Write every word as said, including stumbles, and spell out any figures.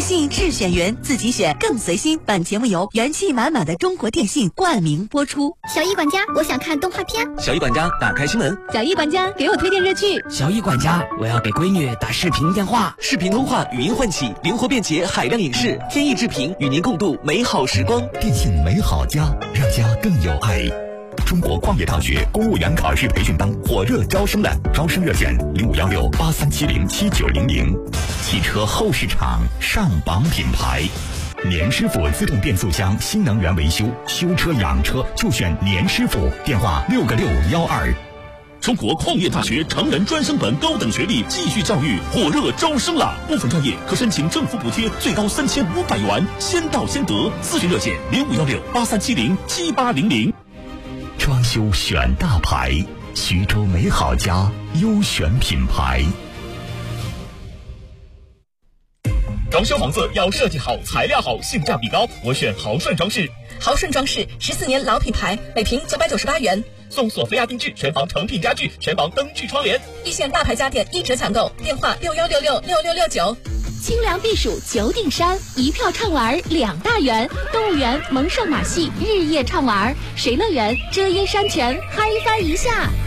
信智选园，自己选更随心。本节目由元气满满的中国电信冠名播出。 小易管家，我想看动画片。 小易管家，打开新闻。 小易管家，给我推荐热剧。 小易管家，我要给闺女打视频电话。 视频通话，语音唤起，灵活便捷，海量影视，天意智频，与您共度美好时光。 电信美好家，让家更有爱。中国矿业大学公务员考试培训班火热招生了，招生热线零五幺六八三七零七九零零。汽车后市场上榜品牌，年师傅自动变速箱新能源维修，修车养车就选年师傅，电话六个六幺二。 中国矿业大学成人专升本高等学历继续教育火热招生了，部分专业可申请政府补贴，最高三千五百元，先到先得。咨询热线零五幺六八三七零七八零零。 装修选大牌，徐州美好家优选品牌。 装修房子要设计好，材料好，性价比高，我选豪顺装饰。 豪顺装饰十四年老品牌，每平九百九十八元， 送索菲亚定制全房成品家具，全房灯具窗帘。 一线大牌家电一折抢购，电话六幺六六六六六九。 清凉避暑九鼎山，一票畅玩两大园，动物园蒙受马戏日夜畅玩，水乐园遮阴山泉嗨翻一下。